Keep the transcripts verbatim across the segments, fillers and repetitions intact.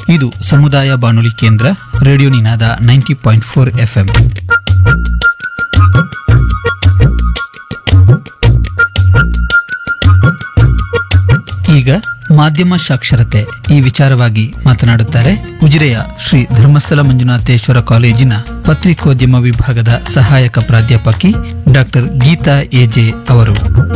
ಇದು ಸಮುದಾಯ ಬಾನುಲಿ ಕೇಂದ್ರ ರೇಡಿಯೋ ನಿನಾದ ನೈಂಟಿ ಪಾಯಿಂಟ್ ಫೋರ್ ಎಫ್ಎಂ. ಈಗ ಮಾಧ್ಯಮ ಸಾಕ್ಷರತೆ ಈ ವಿಚಾರವಾಗಿ ಮಾತನಾಡುತ್ತಾರೆ ಉಜಿರೆಯ ಶ್ರೀ ಧರ್ಮಸ್ಥಳ ಮಂಜುನಾಥೇಶ್ವರ ಕಾಲೇಜಿನ ಪತ್ರಿಕೋದ್ಯಮ ವಿಭಾಗದ ಸಹಾಯಕ ಪ್ರಾಧ್ಯಾಪಕಿ ಡಾಕ್ಟರ್ ಗೀತಾ ಎಜೆ ಅವರು.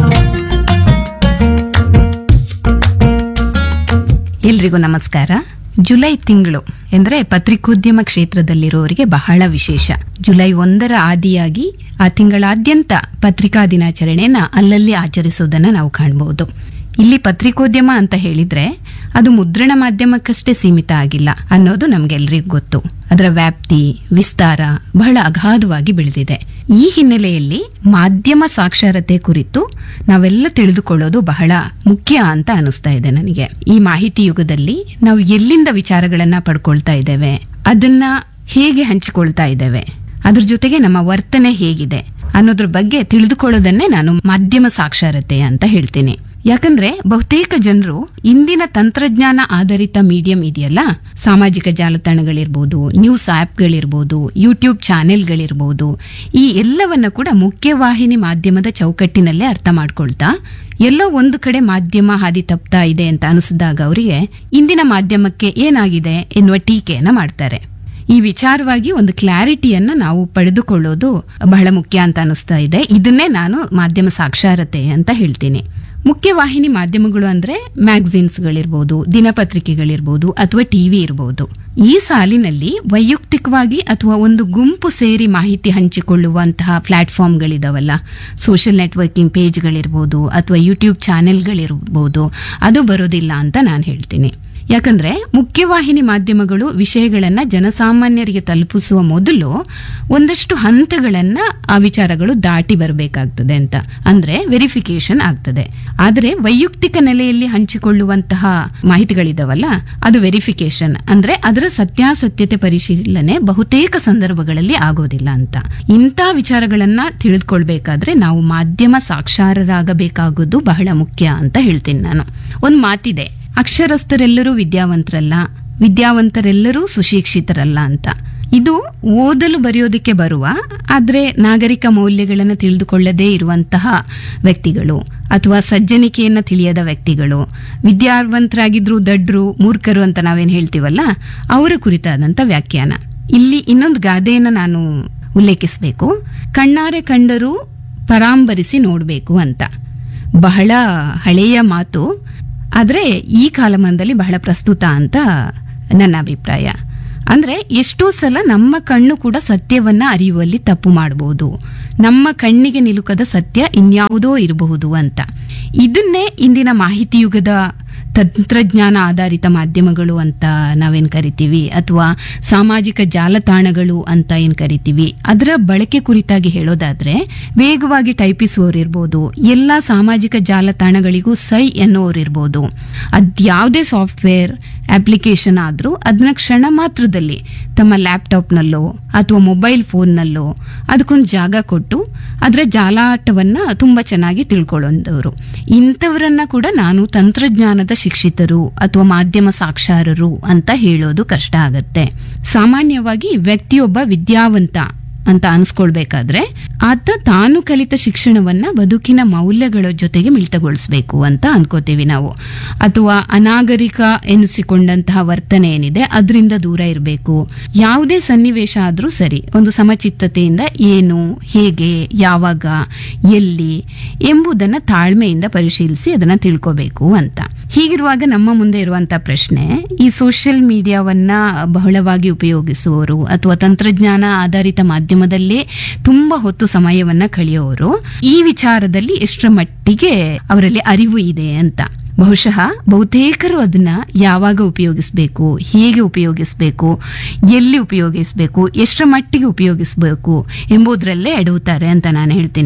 ಎಲ್ರಿಗೂ ನಮಸ್ಕಾರ. ಜುಲೈ ತಿಂಗಳು ಎಂದ್ರೆ ಪತ್ರಿಕೋದ್ಯಮ ಕ್ಷೇತ್ರದಲ್ಲಿರುವವರಿಗೆ ಬಹಳ ವಿಶೇಷ. ಜುಲೈ ಒಂದರ ಆದಿಯಾಗಿ ಆ ತಿಂಗಳಾದ್ಯಂತ ಪತ್ರಿಕಾ ದಿನಾಚರಣೆಯನ್ನ ಅಲ್ಲಲ್ಲಿ ಆಚರಿಸುವುದನ್ನ ನಾವು ಕಾಣಬಹುದು. ಇಲ್ಲಿ ಪತ್ರಿಕೋದ್ಯಮ ಅಂತ ಹೇಳಿದ್ರೆ ಅದು ಮುದ್ರಣ ಮಾಧ್ಯಮಕ್ಕಷ್ಟೇ ಸೀಮಿತ ಆಗಿಲ್ಲ ಅನ್ನೋದು ನಮ್ಗೆಲ್ರಿಗೂ ಗೊತ್ತು. ಅದರ ವ್ಯಾಪ್ತಿ ವಿಸ್ತಾರ ಬಹಳ ಅಗಾಧವಾಗಿ ಬೆಳೆದಿದೆ. ಈ ಹಿನ್ನೆಲೆಯಲ್ಲಿ ಮಾಧ್ಯಮ ಸಾಕ್ಷರತೆ ಕುರಿತು ನಾವೆಲ್ಲ ತಿಳಿದುಕೊಳ್ಳೋದು ಬಹಳ ಮುಖ್ಯ ಅಂತ ಅನಿಸ್ತಾ ಇದೆ ನನಗೆ. ಈ ಮಾಹಿತಿ ಯುಗದಲ್ಲಿ ನಾವು ಎಲ್ಲಿಂದ ವಿಚಾರಗಳನ್ನ ಪಡ್ಕೊಳ್ತಾ ಇದ್ದೇವೆ, ಅದನ್ನ ಹೇಗೆ ಹಂಚಿಕೊಳ್ತಾ ಇದ್ದೇವೆ, ಅದ್ರ ಜೊತೆಗೆ ನಮ್ಮ ವರ್ತನೆ ಹೇಗಿದೆ ಅನ್ನೋದ್ರ ಬಗ್ಗೆ ತಿಳಿದುಕೊಳ್ಳೋದನ್ನೇ ನಾನು ಮಾಧ್ಯಮ ಸಾಕ್ಷರತೆ ಅಂತ ಹೇಳ್ತೀನಿ. ಯಾಕಂದ್ರೆ ಬಹುತೇಕ ಜನರು ಇಂದಿನ ತಂತ್ರಜ್ಞಾನ ಆಧಾರಿತ ಮೀಡಿಯಂ ಇದೆಯಲ್ಲ, ಸಾಮಾಜಿಕ ಜಾಲತಾಣಗಳಿರ್ಬೋದು, ನ್ಯೂಸ್ ಆಪ್ಗಳಿರ್ಬೋದು, ಯೂಟ್ಯೂಬ್ ಚಾನೆಲ್ಗಳಿರ್ಬೋದು, ಈ ಎಲ್ಲವನ್ನ ಕೂಡ ಮುಖ್ಯವಾಹಿನಿ ಮಾಧ್ಯಮದ ಚೌಕಟ್ಟಿನಲ್ಲೇ ಅರ್ಥ ಮಾಡ್ಕೊಳ್ತಾ ಎಲ್ಲೋ ಒಂದು ಕಡೆ ಮಾಧ್ಯಮ ಹಾದಿ ತಪ್ತಾ ಇದೆ ಅಂತ ಅನಿಸಿದಾಗ ಅವರಿಗೆ ಇಂದಿನ ಮಾಧ್ಯಮಕ್ಕೆ ಏನಾಗಿದೆ ಎನ್ನುವ ಟೀಕೆಯನ್ನ ಮಾಡ್ತಾರೆ. ಈ ವಿಚಾರವಾಗಿ ಒಂದು ಕ್ಲಾರಿಟಿಯನ್ನ ನಾವು ಪಡೆದುಕೊಳ್ಳೋದು ಬಹಳ ಮುಖ್ಯ ಅಂತ ಅನಿಸ್ತಾ ಇದೆ. ಇದನ್ನೇ ನಾನು ಮಾಧ್ಯಮ ಸಾಕ್ಷರತೆ ಅಂತ ಹೇಳ್ತೀನಿ. ಮುಖ್ಯವಾಹಿನಿ ಮಾಧ್ಯಮಗಳು ಅಂದ್ರೆ ಮ್ಯಾಗಝಿನ್ಸ್ಗಳಿರ್ಬೋದು, ದಿನಪತ್ರಿಕೆಗಳಿರ್ಬೋದು ಅಥವಾ ಟಿವಿ ಇರಬಹುದು. ಈ ಸಾಲಿನಲ್ಲಿ ವೈಯಕ್ತಿಕವಾಗಿ ಅಥವಾ ಒಂದು ಗುಂಪು ಸೇರಿ ಮಾಹಿತಿ ಹಂಚಿಕೊಳ್ಳುವಂತಹ ಪ್ಲಾಟ್ಫಾರ್ಮ್ಗಳಿದಾವಲ್ಲ, ಸೋಷಿಯಲ್ ನೆಟ್ವರ್ಕಿಂಗ್ ಪೇಜ್ಗಳಿರ್ಬೋದು ಅಥವಾ ಯೂಟ್ಯೂಬ್ ಚಾನೆಲ್ಗಳಿರ್ಬೋದು, ಅದು ಬರೋದಿಲ್ಲ ಅಂತ ನಾನು ಹೇಳ್ತೀನಿ. ಯಾಕಂದ್ರೆ ಮುಖ್ಯವಾಹಿನಿ ಮಾಧ್ಯಮಗಳು ವಿಷಯಗಳನ್ನ ಜನಸಾಮಾನ್ಯರಿಗೆ ತಲುಪಿಸುವ ಮೊದಲು ಒಂದಷ್ಟು ಹಂತಗಳನ್ನ ಆ ವಿಚಾರಗಳು ದಾಟಿ ಬರಬೇಕಾಗ್ತದೆ ಅಂತ, ಅಂದ್ರೆ ವೆರಿಫಿಕೇಶನ್ ಆಗ್ತದೆ. ಆದರೆ ವೈಯಕ್ತಿಕ ನೆಲೆಯಲ್ಲಿ ಹಂಚಿಕೊಳ್ಳುವಂತಹ ಮಾಹಿತಿಗಳಿದಾವಲ್ಲ, ಅದು ವೆರಿಫಿಕೇಶನ್ ಅಂದ್ರೆ ಅದರ ಸತ್ಯಾಸತ್ಯತೆ ಪರಿಶೀಲನೆ ಬಹುತೇಕ ಸಂದರ್ಭಗಳಲ್ಲಿ ಆಗೋದಿಲ್ಲ ಅಂತ. ಇಂಥ ವಿಚಾರಗಳನ್ನ ತಿಳಿದುಕೊಳ್ಬೇಕಾದ್ರೆ ನಾವು ಮಾಧ್ಯಮ ಸಾಕ್ಷರರಾಗಬೇಕಾಗೋದು ಬಹಳ ಮುಖ್ಯ ಅಂತ ಹೇಳ್ತೀನಿ ನಾನು. ಒಂದ್ ಮಾತಿದೆ, ಅಕ್ಷರಸ್ಥರೆಲ್ಲರೂ ವಿದ್ಯಾವಂತರಲ್ಲ, ವಿದ್ಯಾವಂತರೆಲ್ಲರೂ ಸುಶಿಕ್ಷಿತರಲ್ಲ ಅಂತ. ಇದು ಓದಲು ಬರೆಯೋದಕ್ಕೆ ಬರುವ ಆದ್ರೆ ನಾಗರಿಕ ಮೌಲ್ಯಗಳನ್ನು ತಿಳಿದುಕೊಳ್ಳದೇ ಇರುವಂತಹ ವ್ಯಕ್ತಿಗಳು ಅಥವಾ ಸಜ್ಜನಿಕೆಯನ್ನ ತಿಳಿಯದ ವ್ಯಕ್ತಿಗಳು, ವಿದ್ಯಾವಂತರಾಗಿದ್ರು ದಡ್ರು ಮೂರ್ಖರು ಅಂತ ನಾವೇನ್ ಹೇಳ್ತೀವಲ್ಲ, ಅವರ ಕುರಿತಾದಂತ ವ್ಯಾಖ್ಯಾನ. ಇಲ್ಲಿ ಇನ್ನೊಂದು ಗಾದೆಯನ್ನ ನಾನು ಉಲ್ಲೇಖಿಸಬೇಕು. ಕಣ್ಣಾರೆ ಕಂಡರೂ ಪರಾಂಬರಿಸಿ ನೋಡ್ಬೇಕು ಅಂತ. ಬಹಳ ಹಳೆಯ ಮಾತು, ಆದ್ರೆ ಈ ಕಾಲಮಾನದಲ್ಲಿ ಬಹಳ ಪ್ರಸ್ತುತ ಅಂತ ನನ್ನ ಅಭಿಪ್ರಾಯ. ಅಂದ್ರೆ ಎಷ್ಟೋ ಸಲ ನಮ್ಮ ಕಣ್ಣು ಕೂಡ ಸತ್ಯವನ್ನ ಅರಿಯುವಲ್ಲಿ ತಪ್ಪು ಮಾಡಬಹುದು, ನಮ್ಮ ಕಣ್ಣಿಗೆ ನಿಲುಕದ ಸತ್ಯ ಇನ್ಯಾವುದೋ ಇರಬಹುದು ಅಂತ. ಇದನ್ನೇ ಇಂದಿನ ಮಾಹಿತಿ ಯುಗದ ತಂತ್ರಜ್ಞಾನ ಆಧಾರಿತ ಮಾಧ್ಯಮಗಳು ಅಂತ ನಾವೇನ್ ಕರಿತೀವಿ ಅಥವಾ ಸಾಮಾಜಿಕ ಜಾಲತಾಣಗಳು ಅಂತ ಏನ್ ಕರಿತೀವಿ, ಅದರ ಬಳಕೆ ಕುರಿತಾಗಿ ಹೇಳೋದಾದ್ರೆ ವೇಗವಾಗಿ ಟೈಪಿಸುವವರಿರ್ಬೋದು, ಎಲ್ಲಾ ಸಾಮಾಜಿಕ ಜಾಲತಾಣಗಳಿಗೂ ಸೈ ಎನ್ನುವರಿರ್ಬೋದು, ಅದ್ಯಾವುದೇ ಸಾಫ್ಟ್ವೇರ್ ಅಪ್ಲಿಕೇಶನ್ ಆದ್ರೂ ಅದನ್ನ ಕ್ಷಣ ಮಾತ್ರದಲ್ಲಿ ತಮ್ಮ ಲ್ಯಾಪ್ಟಾಪ್ನಲ್ಲೋ ಅಥವಾ ಮೊಬೈಲ್ ಫೋನ್ನಲ್ಲೋ ಅದಕ್ಕೊಂದು ಜಾಗ ಕೊಟ್ಟು ಅದರ ಜಾಲಾಟವನ್ನ ತುಂಬಾ ಚೆನ್ನಾಗಿ ತಿಳ್ಕೊಳ್ಳೋದವರು. ಇಂಥವರನ್ನ ಕೂಡ ನಾನು ತಂತ್ರಜ್ಞಾನದ ಶಿಕ್ಷಿತರು ಅಥವಾ ಮಾಧ್ಯಮ ಸಾಕ್ಷರರು ಅಂತ ಹೇಳೋದು ಕಷ್ಟ ಆಗತ್ತೆ. ಸಾಮಾನ್ಯವಾಗಿ ವ್ಯಕ್ತಿಯೊಬ್ಬ ವಿದ್ಯಾವಂತ ಅಂತ ಅನ್ಸ್ಕೊಳ್ಬೇಕಾದ್ರೆ ಆತ ತಾನು ಕಲಿತ ಶಿಕ್ಷಣವನ್ನ ಬದುಕಿನ ಮೌಲ್ಯಗಳ ಜೊತೆಗೆ ಮಿಳಿತಗೊಳಿಸಬೇಕು ಅಂತ ಅನ್ಕೋತೀವಿ ನಾವು. ಅಥವಾ ಅನಾಗರಿಕ ಎನಿಸಿಕೊಂಡಂತಹ ವರ್ತನೆ ಏನಿದೆ ಅದರಿಂದ ದೂರ ಇರಬೇಕು. ಯಾವುದೇ ಸನ್ನಿವೇಶ ಆದ್ರೂ ಸರಿ, ಒಂದು ಸಮಚಿತ್ತತೆಯಿಂದ ಏನು, ಹೇಗೆ, ಯಾವಾಗ, ಎಲ್ಲಿ ಎಂಬುದನ್ನ ತಾಳ್ಮೆಯಿಂದ ಪರಿಶೀಲಿಸಿ ಅದನ್ನ ತಿಳ್ಕೋಬೇಕು ಅಂತ. ಹೀಗಿರುವಾಗ ನಮ್ಮ ಮುಂದೆ ಇರುವಂತಹ ಪ್ರಶ್ನೆ, ಈ ಸೋಷಿಯಲ್ ಮೀಡಿಯಾವನ್ನ ಬಹಳವಾಗಿ ಉಪಯೋಗಿಸುವವರು ಅಥವಾ ತಂತ್ರಜ್ಞಾನ ಆಧಾರಿತ ಮಾಧ್ಯಮದಲ್ಲೇ ತುಂಬಾ ಹೊತ್ತು ಸಮಯವನ್ನ ಕಳೆಯುವವರು ಈ ವಿಚಾರದಲ್ಲಿ ಎಷ್ಟರ ಮಟ್ಟಿಗೆ ಅವರಲ್ಲಿ ಅರಿವು ಇದೆ ಅಂತ. ಬಹುಶಃ ಬಹುತೇಕರು ಅದನ್ನ ಯಾವಾಗ ಉಪಯೋಗಿಸಬೇಕು, ಹೇಗೆ ಉಪಯೋಗಿಸಬೇಕು, ಎಲ್ಲಿ ಉಪಯೋಗಿಸಬೇಕು, ಎಷ್ಟರ ಮಟ್ಟಿಗೆ ಉಪಯೋಗಿಸಬೇಕು ಎಂಬುದರಲ್ಲೇ ಎಡುತ್ತಾರೆ ಅಂತ ನಾನು ಹೇಳ್ತೀನಿ.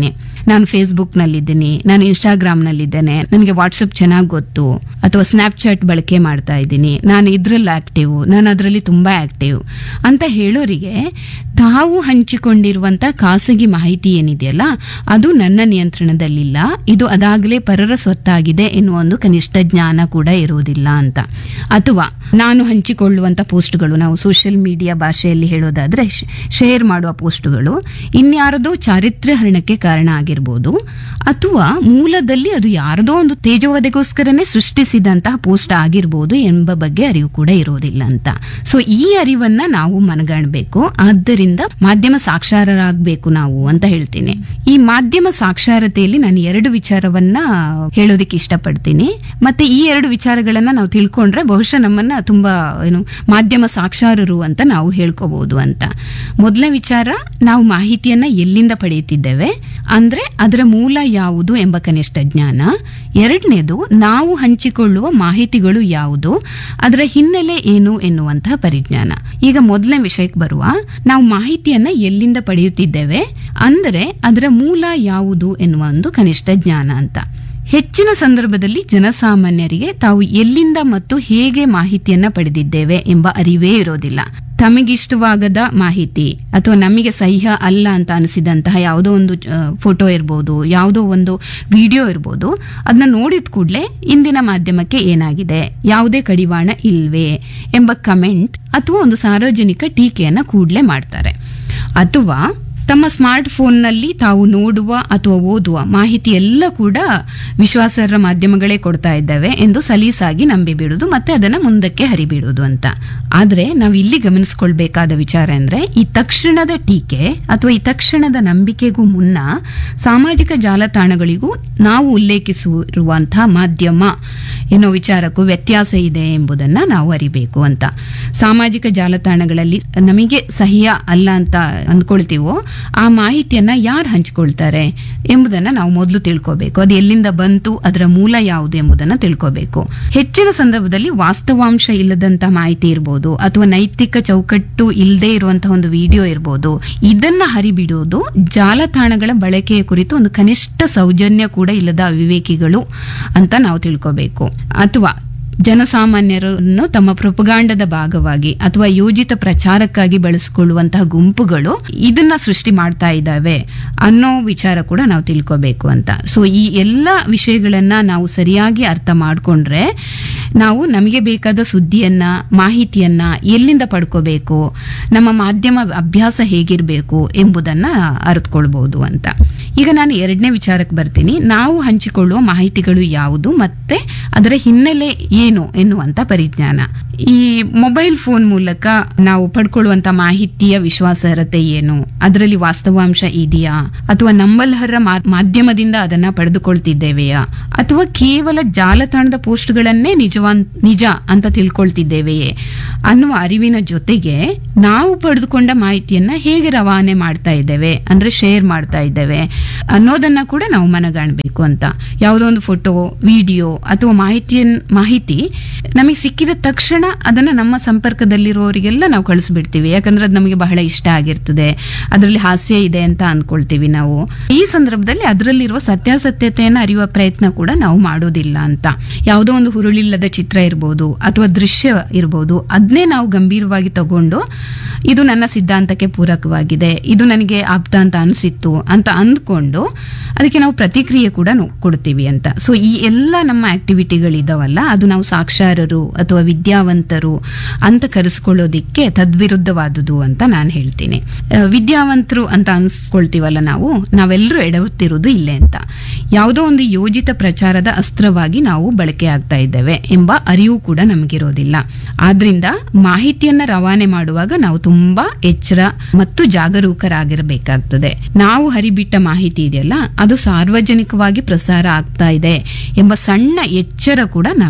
ನಾನು ಫೇಸ್ಬುಕ್ ನಲ್ಲಿದ್ದೀನಿ, ನಾನು ಇನ್ಸ್ಟಾಗ್ರಾಮ್ ನಲ್ಲಿದ್ದೇನೆ, ನನಗೆ ವಾಟ್ಸಪ್ ಚೆನ್ನಾಗಿ ಗೊತ್ತು, ಅಥವಾ ಸ್ನ್ಯಾಪ್ಚಾಟ್ ಬಳಕೆ ಮಾಡ್ತಾ ಇದ್ದೀನಿ, ನಾನು ಇದ್ರಲ್ಲಿ ಆಕ್ಟಿವ್, ನಾನು ಅದರಲ್ಲಿ ತುಂಬಾ ಆಕ್ಟಿವ್ ಅಂತ ಹೇಳೋರಿಗೆ ತಾವು ಹಂಚಿಕೊಂಡಿರುವಂತ ಖಾಸಗಿ ಮಾಹಿತಿ ಏನಿದೆಯಲ್ಲ ಅದು ನನ್ನ ನಿಯಂತ್ರಣದಲ್ಲಿಲ್ಲ, ಇದು ಅದಾಗಲೇ ಪರರ ಸ್ವತ್ತಾಗಿದೆ ಎನ್ನುವ ಒಂದು ಕನಿಷ್ಠ ಜ್ಞಾನ ಕೂಡ ಇರುವುದಿಲ್ಲ ಅಂತ. ಅಥವಾ ನಾನು ಹಂಚಿಕೊಳ್ಳುವಂತ ಪೋಸ್ಟ್ಗಳು, ನಾವು ಸೋಷಿಯಲ್ ಮೀಡಿಯಾ ಭಾಷೆಯಲ್ಲಿ ಹೇಳೋದಾದ್ರೆ ಶೇರ್ ಮಾಡುವ ಪೋಸ್ಟ್ಗಳು ಇನ್ಯಾರದೋ ಚಾರಿತ್ರ್ಯ ಹರಣಕ್ಕೆ ಕಾರಣ ಆಗಿರ್ಬೋದು, ಅಥವಾ ಮೂಲದಲ್ಲಿ ಅದು ಯಾರದೋ ಒಂದು ತೇಜೋವಧೆಗೋಸ್ಕರನೇ ಸೃಷ್ಟಿಸಿದಂತಹ ಪೋಸ್ಟ್ ಆಗಿರ್ಬೋದು ಎಂಬ ಬಗ್ಗೆ ಅರಿವು ಕೂಡ ಇರೋದಿಲ್ಲ ಅಂತ. ಸೊ ಈ ಅರಿವನ್ನ ನಾವು ಮನಗಾಣಬೇಕು. ಆದ್ದರಿಂದ ಮಾಧ್ಯಮ ಸಾಕ್ಷರರಾಗಬೇಕು ನಾವು ಅಂತ ಹೇಳ್ತೀನಿ. ಈ ಮಾಧ್ಯಮ ಸಾಕ್ಷರತೆಯಲ್ಲಿ ನಾನು ಎರಡು ವಿಚಾರವನ್ನ ಹೇಳೋದಿಕ್ಕೆ ಇಷ್ಟಪಡ್ತೀನಿ. ಮತ್ತೆ ಈ ಎರಡು ವಿಚಾರಗಳನ್ನ ನಾವು ತಿಳ್ಕೊಂಡ್ರೆ ಬಹುಶಃ ನಮ್ಮನ್ನ ತುಂಬಾ ಏನು ಮಾಧ್ಯಮ ಸಾಕ್ಷರರು ಅಂತ ನಾವು ಹೇಳ್ಕೋಬಹುದು ಅಂತ. ಮೊದಲನೇ ವಿಚಾರ, ನಾವು ಮಾಹಿತಿಯನ್ನ ಎಲ್ಲಿಂದ ಪಡೆಯುತ್ತಿದ್ದೇವೆ ಅಂದ್ರೆ ಅದರ ಮೂಲ ಯಾವುದು ಎಂಬ ಕನಿಷ್ಠ ಜ್ಞಾನ. ಎರಡನೇದು, ನಾವು ಹಂಚಿಕೊಳ್ಳುವ ಮಾಹಿತಿಗಳು ಯಾವುದು, ಅದರ ಹಿನ್ನೆಲೆ ಏನು ಎನ್ನುವಂತಹ ಪರಿಜ್ಞಾನ. ಈಗ ಮೊದಲನೇ ವಿಷಯಕ್ಕೆ ಬರುವ, ನಾವು ಮಾಹಿತಿಯನ್ನ ಎಲ್ಲಿಂದ ಪಡೆಯುತ್ತಿದ್ದೇವೆ ಅಂದರೆ ಅದರ ಮೂಲ ಯಾವುದು ಎನ್ನುವ ಒಂದು ಕನಿಷ್ಠ ಜ್ಞಾನ ಅಂತ. ಹೆಚ್ಚಿನ ಸಂದರ್ಭದಲ್ಲಿ ಜನಸಾಮಾನ್ಯರಿಗೆ ತಾವು ಎಲ್ಲಿಂದ ಮತ್ತು ಹೇಗೆ ಮಾಹಿತಿಯನ್ನ ಪಡೆದಿದ್ದೇವೆ ಎಂಬ ಅರಿವೇ ಇರೋದಿಲ್ಲ. ತಮಗಿಷ್ಟವಾಗದ ಮಾಹಿತಿ ಅಥವಾ ನಮಗೆ ಸಹ್ಯ ಅಲ್ಲ ಅಂತ ಅನಿಸಿದಂತಹ ಯಾವುದೋ ಒಂದು ಫೋಟೋ ಇರ್ಬೋದು, ಯಾವುದೋ ಒಂದು ವಿಡಿಯೋ ಇರ್ಬೋದು, ಅದನ್ನ ನೋಡಿದ ಕೂಡಲೇ ಇಂದಿನ ಮಾಧ್ಯಮಕ್ಕೆ ಏನಾಗಿದೆ, ಯಾವುದೇ ಕಡಿವಾಣ ಇಲ್ವೇ ಎಂಬ ಕಮೆಂಟ್ ಅಥವಾ ಒಂದು ಸಾರ್ವಜನಿಕ ಟೀಕೆಯನ್ನ ಕೂಡಲೇ ಮಾಡ್ತಾರೆ. ಅಥವಾ ತಮ್ಮ ಸ್ಮಾರ್ಟ್ ಫೋನ್ನಲ್ಲಿ ತಾವು ನೋಡುವ ಅಥವಾ ಓದುವ ಮಾಹಿತಿ ಎಲ್ಲ ಕೂಡ ವಿಶ್ವಾಸಾರ್ಹ ಮಾಧ್ಯಮಗಳೇ ಕೊಡ್ತಾ ಇದ್ದಾವೆ ಎಂದು ಸಲೀಸಾಗಿ ನಂಬಿಬಿಡುವುದು ಮತ್ತೆ ಅದನ್ನ ಮುಂದಕ್ಕೆ ಹರಿಬಿಡುವುದು ಅಂತ. ಆದ್ರೆ ನಾವು ಇಲ್ಲಿ ಗಮನಿಸಿಕೊಳ್ಬೇಕಾದ ವಿಚಾರ ಅಂದ್ರೆ ಈ ತಕ್ಷಣದ ಟೀಕೆ ಅಥವಾ ಈ ತಕ್ಷಣದ ನಂಬಿಕೆಗೂ ಮುನ್ನ ಸಾಮಾಜಿಕ ಜಾಲತಾಣಗಳಿಗೂ ನಾವು ಉಲ್ಲೇಖಿಸಿರುವಂತಹ ಮಾಧ್ಯಮ ಎನ್ನೋ ವಿಚಾರಕ್ಕೂ ವ್ಯತ್ಯಾಸ ಇದೆ ಎಂಬುದನ್ನ ನಾವು ಅರಿಬೇಕು ಅಂತ. ಸಾಮಾಜಿಕ ಜಾಲತಾಣಗಳಲ್ಲಿ ನಮಗೆ ಸಹ್ಯ ಅಲ್ಲ ಅಂತ ಅಂದ್ಕೊಳ್ತೀವೋ ಆ ಮಾಹಿತಿಯನ್ನ ಯಾರು ಹಂಚಿಕೊಳ್ತಾರೆ ಎಂಬುದನ್ನ ನಾವು ಮೊದಲು ತಿಳ್ಕೋಬೇಕು. ಅದು ಎಲ್ಲಿಂದ ಬಂತು, ಅದರ ಮೂಲ ಯಾವುದು ಎಂಬುದನ್ನ ತಿಳ್ಕೋಬೇಕು. ಹೆಚ್ಚಿನ ಸಂದರ್ಭದಲ್ಲಿ ವಾಸ್ತವಾಂಶ ಇಲ್ಲದಂತ ಮಾಹಿತಿ ಇರಬಹುದು ಅಥವಾ ನೈತಿಕ ಚೌಕಟ್ಟು ಇಲ್ಲದೆ ಇರುವಂತಹ ಒಂದು ವಿಡಿಯೋ ಇರಬಹುದು. ಇದನ್ನ ಹರಿಬಿಡುವುದು ಜಾಲತಾಣಗಳ ಬಳಕೆಯ ಕುರಿತು ಒಂದು ಕನಿಷ್ಠ ಸೌಜನ್ಯ ಕೂಡ ಇಲ್ಲದ ಅವಿವೇಕಿಗಳು ಅಂತ ನಾವು ತಿಳ್ಕೋಬೇಕು. ಅಥವಾ ಜನಸಾಮಾನ್ಯರನ್ನು ತಮ್ಮ ಪ್ರೊಪಗಾಂಡದ ಭಾಗವಾಗಿ ಅಥವಾ ಯೋಜಿತ ಪ್ರಚಾರಕ್ಕಾಗಿ ಬಳಸಿಕೊಳ್ಳುವಂತಹ ಗುಂಪುಗಳು ಇದನ್ನ ಸೃಷ್ಟಿ ಮಾಡ್ತಾ ಇದ್ದಾವೆ ಅನ್ನೋ ವಿಚಾರ ಕೂಡ ನಾವು ತಿಳ್ಕೋಬೇಕು ಅಂತ. ಸೊ ಈ ಎಲ್ಲ ವಿಷಯಗಳನ್ನ ನಾವು ಸರಿಯಾಗಿ ಅರ್ಥ ಮಾಡ್ಕೊಂಡ್ರೆ ನಾವು ನಮಗೆ ಬೇಕಾದ ಸುದ್ದಿಯನ್ನ, ಮಾಹಿತಿಯನ್ನ ಎಲ್ಲಿಂದ ಪಡ್ಕೋಬೇಕು, ನಮ್ಮ ಮಾಧ್ಯಮ ಅಭ್ಯಾಸ ಹೇಗಿರಬೇಕು ಎಂಬುದನ್ನ ಅರಿತುಕೊಳ್ಬಹುದು ಅಂತ. ಈಗ ನಾನು ಎರಡನೇ ವಿಚಾರಕ್ಕೆ ಬರ್ತೀನಿ. ನಾವು ಹಂಚಿಕೊಳ್ಳುವ ಮಾಹಿತಿಗಳು ಯಾವುದು ಮತ್ತೆ ಅದರ ಹಿನ್ನೆಲೆ ಏನು ಎನ್ನುವಂತ ಪರಿಜ್ಞಾನ. ಈ ಮೊಬೈಲ್ ಫೋನ್ ಮೂಲಕ ನಾವು ಪಡ್ಕೊಳ್ಳುವಂತ ಮಾಹಿತಿಯ ವಿಶ್ವಾಸಾರ್ಹತೆ ಏನು, ಅದರಲ್ಲಿ ವಾಸ್ತವಾಂಶ ಇದೆಯಾ, ಅಥವಾ ನಂಬಲರ್ಹ ಮಾಧ್ಯಮದಿಂದ ಅದನ್ನ ಪಡೆದುಕೊಳ್ತಿದ್ದೇವೆಯಾ, ಅಥವಾ ಕೇವಲ ಜಾಲತಾಣದ ಪೋಸ್ಟ್ಗಳನ್ನೇ ನಿಜವಾನ್ ನಿಜ ಅಂತ ತಿಳ್ಕೊಳ್ತಿದ್ದೇವೆಯೇ ಅನ್ನುವ ಅರಿವಿನ ಜೊತೆಗೆ ನಾವು ಪಡೆದುಕೊಂಡ ಮಾಹಿತಿಯನ್ನ ಹೇಗೆ ರವಾನೆ ಮಾಡ್ತಾ ಇದ್ದೇವೆ ಅಂದ್ರೆ ಶೇರ್ ಮಾಡ್ತಾ ಇದ್ದೇವೆ ಅನ್ನೋದನ್ನ ಕೂಡ ನಾವು ಮನಗಾಣಬೇಕು ಅಂತ. ಯಾವುದೋ ಒಂದು ಫೋಟೋ, ವಿಡಿಯೋ ಅಥವಾ ಮಾಹಿತಿಯ ಮಾಹಿತಿ ನಮಗೆ ಸಿಕ್ಕಿದ ತಕ್ಷಣ ಅದನ್ನ ನಮ್ಮ ಸಂಪರ್ಕದಲ್ಲಿರೋರಿಗೆಲ್ಲ ನಾವು ಕಳಿಸ್ಬಿಡ್ತೀವಿ. ಯಾಕಂದ್ರೆ ಅದು ನಮಗೆ ಬಹಳ ಇಷ್ಟ ಆಗಿರ್ತದೆ, ಅದರಲ್ಲಿ ಹಾಸ್ಯ ಇದೆ ಅಂತ ಅನ್ಕೊಳ್ತೀವಿ ನಾವು. ಈ ಸಂದರ್ಭದಲ್ಲಿ ಅದರಲ್ಲಿರುವ ಸತ್ಯಾಸತ್ಯತೆಯನ್ನು ಅರಿಯುವ ಪ್ರಯತ್ನ ಕೂಡ ನಾವು ಮಾಡೋದಿಲ್ಲ ಅಂತ. ಯಾವುದೋ ಒಂದು ಹುರುಳಿಲ್ಲದ ಚಿತ್ರ ಇರಬಹುದು ಅಥವಾ ದೃಶ್ಯ ಇರಬಹುದು, ಅದನ್ನೇ ನಾವು ಗಂಭೀರವಾಗಿ ತಗೊಂಡು ಇದು ನನ್ನ ಸಿದ್ಧಾಂತಕ್ಕೆ ಪೂರಕವಾಗಿದೆ, ಇದು ನನಗೆ ಆಪ್ತ ಅಂತ ಅನಿಸಿತ್ತು ಅಂತ ಅಂದ್ಕೊಂಡು ಅದಕ್ಕೆ ನಾವು ಪ್ರತಿಕ್ರಿಯೆ ಕೂಡ ಕೊಡ್ತೀವಿ ಅಂತ. ಸೊ ಈ ಎಲ್ಲ ನಮ್ಮ ಆಕ್ಟಿವಿಟಿಗಳಿದಾವಲ್ಲ, ಅದು ನಾವು ಸಾಕ್ಷರರು ಅಥವಾ ವಿದ್ಯಾವಂತರು ಅಂತ ಕರೆಸ್ಕೊಳ್ಳೋದಿಕ್ಕೆ ತದ್ವಿರುದ್ಧವಾದುದು ಅಂತ ನಾನು ಹೇಳ್ತೀನಿ. ವಿದ್ಯಾವಂತರು ಅಂತ ಅನ್ಸ್ಕೊಳ್ತೀವಲ್ಲ ನಾವು, ನಾವೆಲ್ಲರೂ ಎಡವುತ್ತಿರುವುದು ಇಲ್ಲೇ ಅಂತ. ಯಾವುದೋ ಒಂದು ಯೋಜಿತ ಪ್ರಚಾರದ ಅಸ್ತ್ರವಾಗಿ ನಾವು ಬಳಕೆ ಆಗ್ತಾ ಇದ್ದೇವೆ ಎಂಬ ಅರಿವು ಕೂಡ ನಮಗಿರೋದಿಲ್ಲ. ಆದ್ರಿಂದ ಮಾಹಿತಿಯನ್ನ ರವಾನೆ ಮಾಡುವಾಗ ನಾವು ತುಂಬಾ ಎಚ್ಚರ ಮತ್ತು ಜಾಗರೂಕರಾಗಿರಬೇಕಾಗ್ತದೆ. ನಾವು ಹರಿಬಿಟ್ಟ ಮಾಹಿತಿ ಇದೆಯಲ್ಲ, ಅದು ಸಾರ್ವಜನಿಕವಾಗಿ ಪ್ರಸಾರ ಆಗ್ತಾ ಇದೆ ಎಂಬ ಸಣ್ಣ ಎಚ್ಚರ ಕೂಡ ನಮಗೆ ಇರಬೇಕು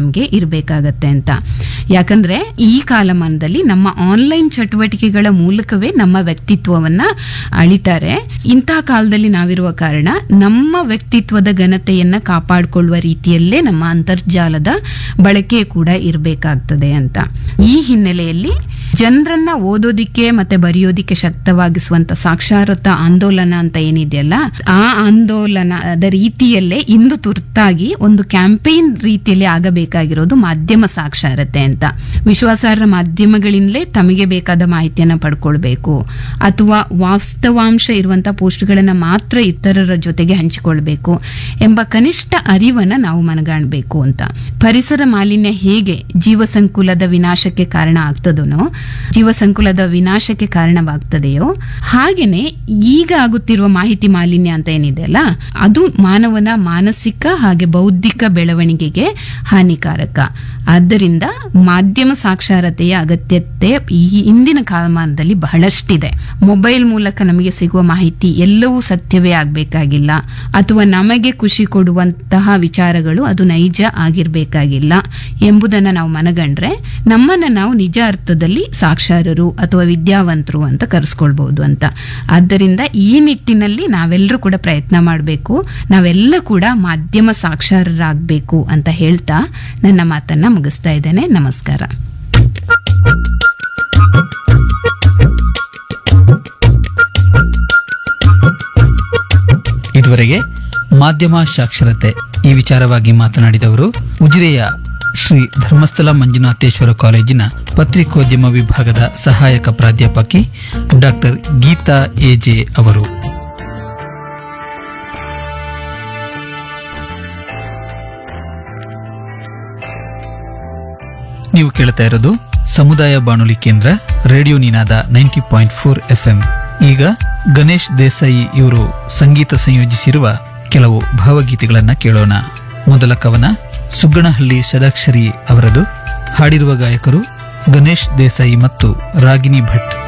ಇರಬೇಕಾಗತ್ತೆ ಅಂತ. ಯಾಕಂದ್ರೆ ಈ ಕಾಲಮಾನದಲ್ಲಿ ನಮ್ಮ ಆನ್ಲೈನ್ ಚಟುವಟಿಕೆಗಳ ಮೂಲಕವೇ ನಮ್ಮ ವ್ಯಕ್ತಿತ್ವವನ್ನ ಅಳಿತಾರೆ. ಇಂತಹ ಕಾಲದಲ್ಲಿ ನಾವಿರುವ ಕಾರಣ ನಮ್ಮ ವ್ಯಕ್ತಿತ್ವದ ಘನತೆಯನ್ನ ಕಾಪಾಡಿಕೊಳ್ಳುವ ರೀತಿಯಲ್ಲೇ ನಮ್ಮ ಅಂತರ್ಜಾಲದ ಬಳಕೆ ಕೂಡ ಇರಬೇಕಾಗ್ತದೆ ಅಂತ. ಈ ಹಿನ್ನೆಲೆಯಲ್ಲಿ ಜನರನ್ನ ಓದೋದಿಕ್ಕೆ ಮತ್ತೆ ಬರೆಯೋದಿಕ್ಕೆ ಶಕ್ತವಾಗಿಸುವಂತ ಸಾಕ್ಷರತಾ ಆಂದೋಲನ ಅಂತ ಏನಿದೆಯಲ್ಲ, ಆ ಆಂದೋಲನದ ರೀತಿಯಲ್ಲೇ ಇಂದು ತುರ್ತಾಗಿ ಒಂದು ಕ್ಯಾಂಪೇನ್ ರೀತಿಯಲ್ಲಿ ಆಗಬೇಕಾಗಿರೋದು ಮಾಧ್ಯಮ ಸಾಕ್ಷರತೆ ಅಂತ. ವಿಶ್ವಾಸಾರ್ಹ ಮಾಧ್ಯಮಗಳಿಂದಲೇ ತಮಗೆ ಬೇಕಾದ ಮಾಹಿತಿಯನ್ನ ಪಡ್ಕೊಳ್ಬೇಕು, ಅಥವಾ ವಾಸ್ತವಾಂಶ ಇರುವಂತಹ ಪೋಸ್ಟ್ಗಳನ್ನ ಮಾತ್ರ ಇತರರ ಜೊತೆಗೆ ಹಂಚಿಕೊಳ್ಬೇಕು ಎಂಬ ಕನಿಷ್ಠ ಅರಿವನ್ನ ನಾವು ಮನಗಾಣಬೇಕು ಅಂತ. ಪರಿಸರ ಮಾಲಿನ್ಯ ಹೇಗೆ ಜೀವಸಂಕುಲದ ವಿನಾಶಕ್ಕೆ ಕಾರಣ ಆಗ್ತದೋ, ಜೀವಸಂಕುಲದ ವಿನಾಶಕ್ಕೆ ಕಾರಣವಾಗ್ತದೆಯೋ, ಹಾಗೇನೆ ಈಗ ಆಗುತ್ತಿರುವ ಮಾಹಿತಿ ಮಾಲಿನ್ಯ ಅಂತ ಏನಿದೆಯಲ್ಲ, ಅದು ಮಾನವನ ಮಾನಸಿಕ ಹಾಗೆ ಬೌದ್ಧಿಕ ಬೆಳವಣಿಗೆಗೆ ಹಾನಿಕಾರಕ. ಆದ್ದರಿಂದ ಮಾಧ್ಯಮ ಸಾಕ್ಷರತೆಯ ಅಗತ್ಯತೆ ಈ ಇಂದಿನ ಕಾಲಮಾನದಲ್ಲಿ ಬಹಳಷ್ಟಿದೆ. ಮೊಬೈಲ್ ಮೂಲಕ ನಮಗೆ ಸಿಗುವ ಮಾಹಿತಿ ಎಲ್ಲವೂ ಸತ್ಯವೇ ಆಗಬೇಕಾಗಿಲ್ಲ, ಅಥವಾ ನಮಗೆ ಖುಷಿ ಕೊಡುವಂತಹ ವಿಚಾರಗಳು ಅದು ನೈಜ ಆಗಿರ್ಬೇಕಾಗಿಲ್ಲ ಎಂಬುದನ್ನು ನಾವು ಮನಗಂಡ್ರೆ ನಮ್ಮನ್ನ ನಾವು ನಿಜ ಅರ್ಥದಲ್ಲಿ ಸಾಕ್ಷರರು ಅಥವಾ ವಿದ್ಯಾವಂತರು ಅಂತ ಕರೆಸ್ಕೊಳ್ಬಹುದು ಅಂತ. ಆದ್ದರಿಂದ ಈ ನಿಟ್ಟಿನಲ್ಲಿ ನಾವೆಲ್ಲರೂ ಕೂಡ ಪ್ರಯತ್ನ ಮಾಡಬೇಕು, ನಾವೆಲ್ಲ ಕೂಡ ಮಾಧ್ಯಮ ಸಾಕ್ಷರರಾಗಬೇಕು ಅಂತ ಹೇಳ್ತಾ ನನ್ನ ಮಾತನ್ನ ಮುಗಿಸ್ತಾ ಇದ್ದೇನೆ. ನಮಸ್ಕಾರ. ಇದುವರೆಗೆ ಮಾಧ್ಯಮ ಸಾಕ್ಷರತೆ ಈ ವಿಚಾರವಾಗಿ ಮಾತನಾಡಿದವರು ಉಜಿರೆಯ ಶ್ರೀ ಧರ್ಮಸ್ಥಳ ಮಂಜುನಾಥೇಶ್ವರ ಕಾಲೇಜಿನ ಪತ್ರಿಕೋದ್ಯಮ ವಿಭಾಗದ ಸಹಾಯಕ ಪ್ರಾಧ್ಯಾಪಕಿ ಡಾಕ್ಟರ್ ಗೀತಾ ಎಜೆ ಅವರು. ನೀವು ಕೇಳ್ತಾ ಇರೋದು ಸಮುದಾಯ ಬಾನುಲಿ ಕೇಂದ್ರ ರೇಡಿಯೋ ನಿನಾದ ninety point four F M. ಈಗ ಗಣೇಶ್ ದೇಸಾಯಿ ಇವರು ಸಂಗೀತ ಸಂಯೋಜಿಸಿರುವ ಕೆಲವು ಭಾವಗೀತೆಗಳನ್ನ ಕೇಳೋಣ. ಮೊದಲ ಕವನ ಸುಗ್ಗನಹಳ್ಳಿ ಷಡಾಕ್ಷರಿ ಅವರದು. ಹಾಡಿರುವ ಗಾಯಕರು ಗಣೇಶ್ ದೇಸಾಯಿ ಮತ್ತು ರಾಗಿಣಿ ಭಟ್.